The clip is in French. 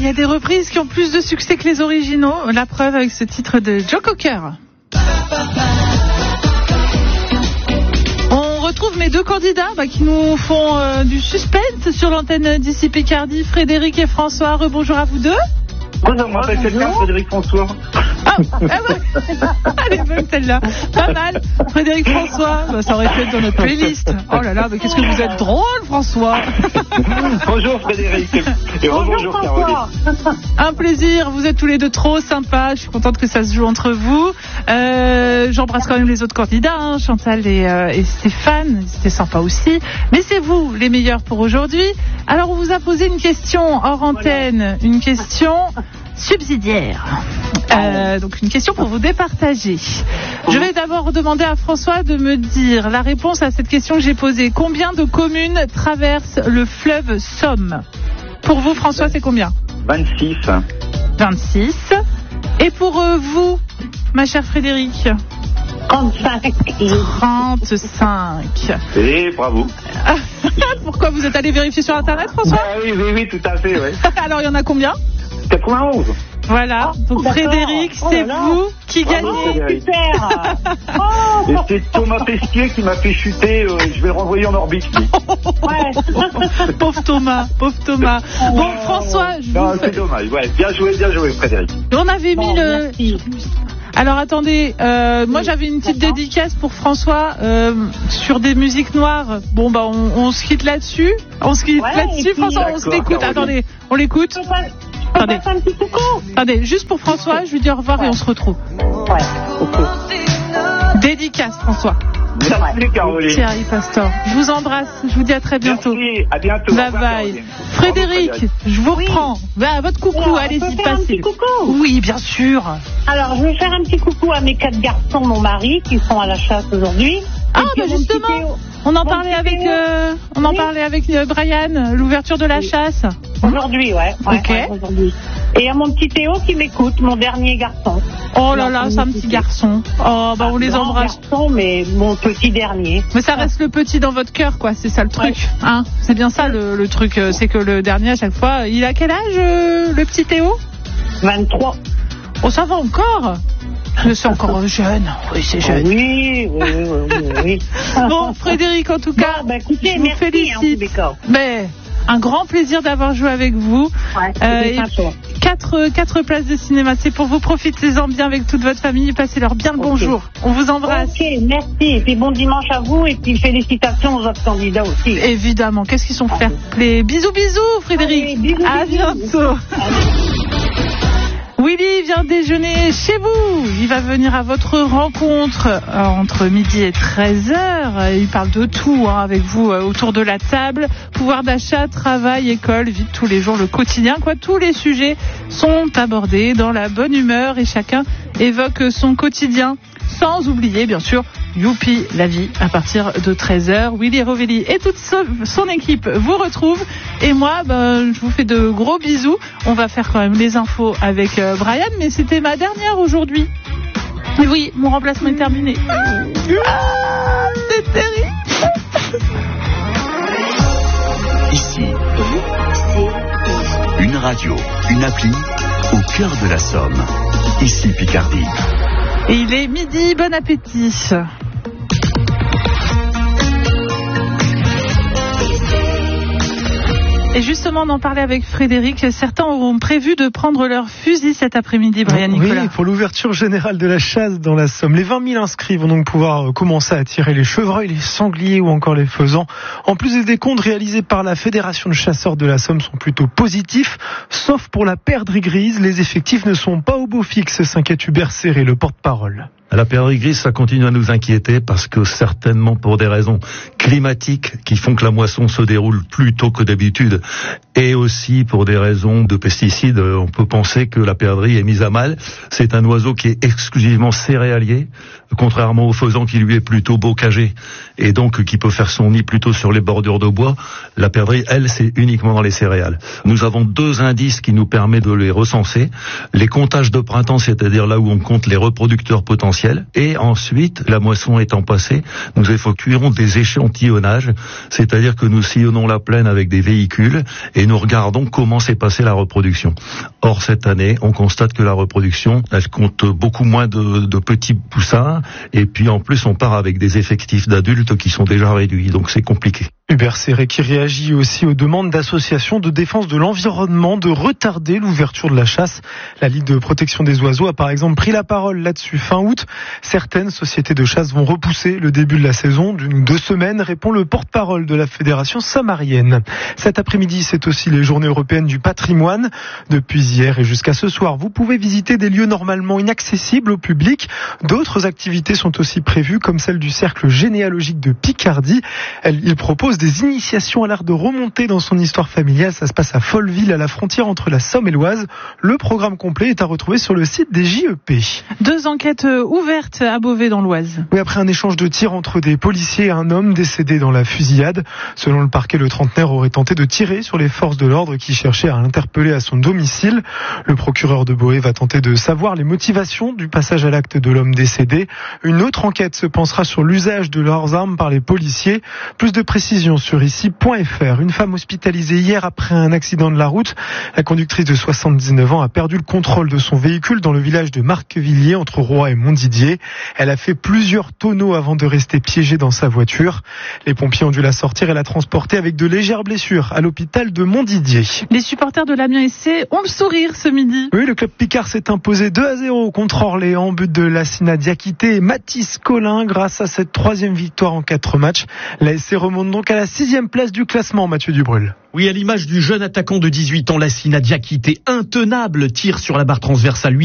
il y a des reprises qui ont plus de succès que les originaux. La preuve avec ce titre de Joe Cocker. On retrouve mes deux candidats qui nous font du suspense sur l'antenne d'ici Picardie, Frédéric et François. Rebonjour à vous deux. Bonjour, moi c'est quelqu'un, Frédéric François. Ah ouais. Elle est bonne celle-là. Pas mal. Frédéric François, ça aurait pu être dans notre playlist. Oh là là, mais qu'est-ce que vous êtes drôle, François. Bonjour Frédéric. Et rebonjour Caroline. Un plaisir, vous êtes tous les deux trop sympas. Je suis contente que ça se joue entre vous. J'embrasse quand même les autres candidats, Chantal et Stéphane. C'était sympa aussi. Mais c'est vous les meilleurs pour aujourd'hui. Alors on vous a posé une question hors antenne, une question subsidiaire. Donc une question pour vous départager. Je vais d'abord demander à François de me dire la réponse à cette question que j'ai posée. Combien de communes traversent le fleuve Somme? Pour vous, François, c'est combien? 26. 26. Et pour vous, ma chère Frédéric? 35. 35. Et bravo. Pourquoi vous êtes allé vérifier sur Internet, François? Oui, tout à fait, ouais. Alors, il y en a combien? 91. Voilà, donc Frédéric, c'est vous qui gagnez. Super. Et c'est Thomas Pesquet qui m'a fait chuter, je vais le renvoyer en orbite. Pauvre Thomas. Bon, François, c'est dommage, ouais. Bien joué, Frédéric. On avait mis le... Alors attendez, moi j'avais une petite dédicace pour François sur des musiques noires. Bon bah on se quitte là-dessus. François, on se l'écoute. Attendez, on l'écoute. Attendez, juste pour François, je lui dis au revoir et on se retrouve. Ouais, ok. Dédicace, François. Merci, Caroline. Thierry Pastor. Je vous embrasse, je vous dis à très bientôt. Merci, à bientôt. Bye bye. Frédéric, je vous reprends. Votre coucou, alors, allez-y, passez. Un petit coucou. Oui, bien sûr. Alors, je vais faire un petit coucou à mes 4 garçons, mon mari, qui sont à la chasse aujourd'hui. Ah, bah justement, on en parlait avec Brian, l'ouverture de la chasse. Aujourd'hui, ouais. Ok. Aujourd'hui. Et à mon petit Théo qui m'écoute, mon dernier garçon. Oh là là, c'est un petit garçon. Oh, bah on les embrasse. Garçon, mais mon petit dernier. Mais ça reste le petit dans votre cœur, quoi. C'est ça le truc, hein. C'est bien ça le truc. C'est que le dernier à chaque fois. Il a quel âge, le petit Théo? 23. Oh, ça va encore. C'est encore jeune. Oui, c'est jeune. Oui. Bon, Frédéric, en tout cas, écoutez, je vous félicite. Mais un grand plaisir d'avoir joué avec vous. Ouais, 4 places de cinéma, c'est pour vous. Profitez-en bien avec toute votre famille. Passez-leur bien le bonjour. On vous embrasse. Ok, merci. Et puis bon dimanche à vous. Et puis félicitations aux autres candidats aussi. Évidemment. Qu'est-ce qu'ils sont fair play. Bisous, Frédéric. Allez, bisous, à bientôt. Willy vient déjeuner chez vous. Il va venir à votre rencontre entre midi et 13h. Il parle de tout avec vous autour de la table. Pouvoir d'achat, travail, école, vie de tous les jours, le quotidien. Tous les sujets sont abordés dans la bonne humeur et chacun évoque son quotidien. Sans oublier, bien sûr, Youpi, la vie, à partir de 13h. Willy Rovelli et toute son équipe vous retrouvent. Et moi, je vous fais de gros bisous. On va faire quand même les infos avec Brian, mais c'était ma dernière aujourd'hui. Mais oui, mon remplacement est terminé. C'est terrible. Ici, une radio, une appli, au cœur de la Somme. Ici Picardie. Et il est midi, bon appétit. Et justement, on en parlait avec Frédéric. Certains auront prévu de prendre leur fusil cet après-midi, Brian Nicolas. Oui, pour l'ouverture générale de la chasse dans la Somme. Les 20 000 inscrits vont donc pouvoir commencer à tirer les chevreuils, les sangliers ou encore les faisans. En plus, les décomptes réalisés par la Fédération de chasseurs de la Somme sont plutôt positifs. Sauf pour la perdrix grise, les effectifs ne sont pas au beau fixe, s'inquiète Hubert Serré, le porte-parole. La perdrix grise, ça continue à nous inquiéter parce que certainement pour des raisons climatiques qui font que la moisson se déroule plus tôt que d'habitude et aussi pour des raisons de pesticides, on peut penser que la perdrix est mise à mal. C'est un oiseau qui est exclusivement céréalier, contrairement au faisan qui lui est plutôt bocager et donc qui peut faire son nid plutôt sur les bordures de bois. La perdrix, elle, c'est uniquement dans les céréales. Nous avons 2 indices qui nous permettent de les recenser. Les comptages de printemps, c'est-à-dire là où on compte les reproducteurs potentiels, artificielle. Et ensuite, la moisson étant passée, nous effectuerons des échantillonnages, c'est-à-dire que nous sillonnons la plaine avec des véhicules et nous regardons comment s'est passée la reproduction. Or, cette année, on constate que la reproduction, elle compte beaucoup moins de petits poussins, et puis en plus, on part avec des effectifs d'adultes qui sont déjà réduits, donc c'est compliqué. Hubert Serré qui réagit aussi aux demandes d'associations de défense de l'environnement de retarder l'ouverture de la chasse. La Ligue de protection des oiseaux a par exemple pris la parole là-dessus fin août. Certaines sociétés de chasse vont repousser le début de la saison d'1 ou 2 semaines, répond le porte-parole de la Fédération samarienne. Cet après-midi, c'est aussi les journées européennes du patrimoine. Depuis hier et jusqu'à ce soir, vous pouvez visiter des lieux normalement inaccessibles au public. D'autres activités sont aussi prévues, comme celle du cercle généalogique de Picardie. Il propose des initiations à l'art de remonter dans son histoire familiale. Ça se passe à Folleville, à la frontière entre la Somme et l'Oise. Le programme complet est à retrouver sur le site des JEP. 2 enquêtes ouvertes à Beauvais dans l'Oise. Oui, après un échange de tirs entre des policiers et un homme décédé dans la fusillade. Selon le parquet, le trentenaire aurait tenté de tirer sur les forces de l'ordre qui cherchaient à l'interpeller à son domicile. Le procureur de Beauvais va tenter de savoir les motivations du passage à l'acte de l'homme décédé. Une autre enquête se pensera sur l'usage de leurs armes par les policiers. Plus de précisions sur ici.fr. Une femme hospitalisée hier après un accident de la route. La conductrice de 79 ans a perdu le contrôle de son véhicule dans le village de Marquevilliers entre Roy et Montdidier. Elle a fait plusieurs tonneaux avant de rester piégée dans sa voiture. Les pompiers ont dû la sortir et la transporter avec de légères blessures à l'hôpital de Montdidier. Les supporters de l'Amiens SC ont le sourire ce midi. Oui, le club Picard s'est imposé 2-0 contre Orléans, but de Lassina Diakité et Mathis Collin. Grâce à cette 3e victoire en 4 matchs, la SC remonte donc à la 6e place du classement, Mathieu Dubrul. Oui, à l'image du jeune attaquant de 18 ans, Lassina Diakité, intenable, tire sur la barre transversale.